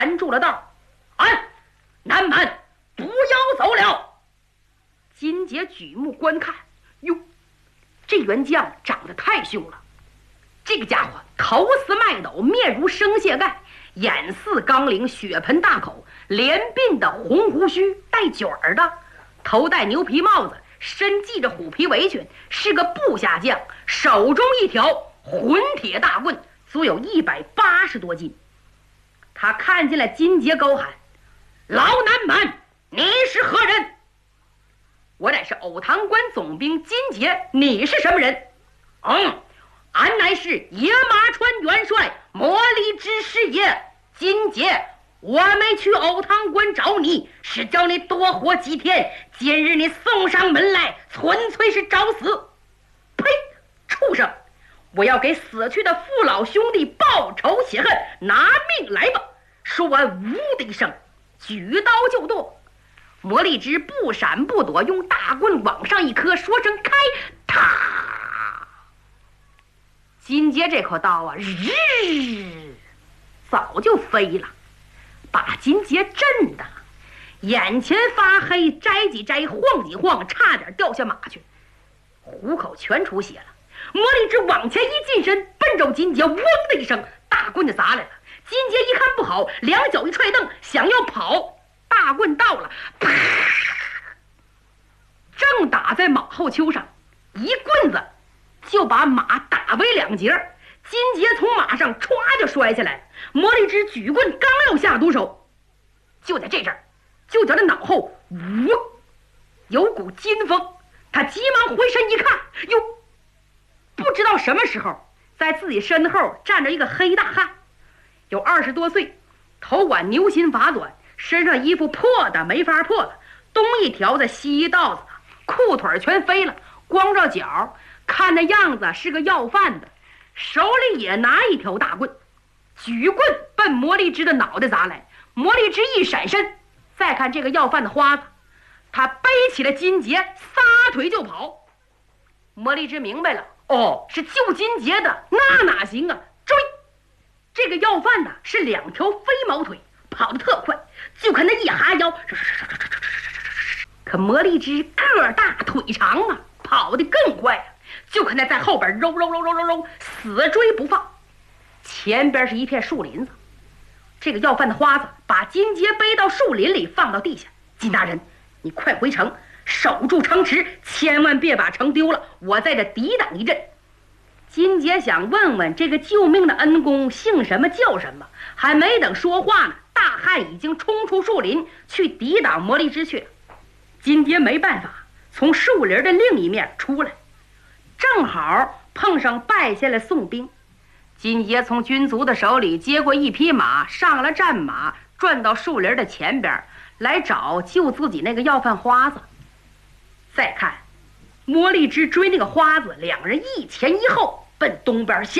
拦住了道：“南蛮，不要走了！”金杰举目观看，哟，这员将长得太凶了。这个家伙头似麦斗，面如生蟹盖，眼似钢铃，血盆大口，连鬓的红胡须，带卷儿的，头戴牛皮帽子，身系着虎皮围裙，是个部下将，手中一条混铁大棍，足有180多斤。他看见了金杰，高喊：“老南蛮，你是何人？”“我乃是藕塘关总兵金杰，你是什么人？”“俺乃是野马川元帅魔力之师爷金杰，我没去藕塘关找你，是叫你多活几天。今日你送上门来，纯粹是找死！呸！畜生！我要给死去的父老兄弟报仇雪恨，拿命来吧！”说完，呜的一声，举刀就剁。魔力之不闪不躲，用大棍往上一磕，说声开，啪！金杰这口刀啊，早就飞了，把金杰震的眼前发黑，摘几摘，晃几晃，差点掉下马去，虎口全出血了。魔力之往前一近身，奔着金杰，嗡的一声，大棍就砸来了。金杰一看不好，两脚一踹蹬，想要跑，大棍到了，啪！正打在马后丘上，一棍子就把马打为2截。金杰从马上歘就摔下来，魔力之举棍刚要下毒手，就在这阵儿，就觉得脑后呜有股金风，他急忙回身一看，哟，不知道什么时候在自己身后站着一个黑大汉，有20多岁，头挽牛心发短，身上衣服破的没法破了，东一条子西一道子，裤腿全飞了，光着脚，看那样子是个要饭的，手里也拿一条大棍，举棍奔魔力之的脑袋砸来。魔力之一闪身，再看这个要饭的花子，他背起了金杰，撒腿就跑。魔力之明白了，是救金杰的，那哪行啊，追！这个要饭的是2条飞毛腿，跑得特快，就看他一哈腰，可魔力之个大腿长啊，跑得更快，就看他在后边揉，死追不放。前边是一片树林子，这个要饭的花子把金杰背到树林里，放到地下。金大人，你快回城，守住城池，千万别把城丢了，我在这抵挡一阵。金杰想问问这个救命的恩公姓什么叫什么，还没等说话呢，大汉已经冲出树林去抵挡魔力之去了。金杰没办法，从树林的另一面出来，正好碰上败下来宋兵。金杰从军卒的手里接过一匹马，上了战马，转到树林的前边来找救自己那个要饭花子。再看魔力之追那个花子，2人一前一后奔东边下。